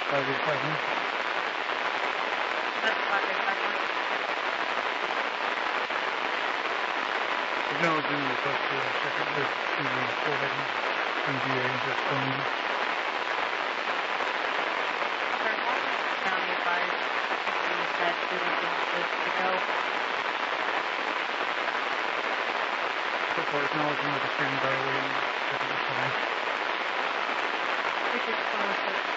585. That's 585. Acknowledging the request for a second lift to the Florida MDA just phone. Okay, Washington County advised you said we would be good to go. So far, acknowledging with the standing by way, second lift phone. We just want to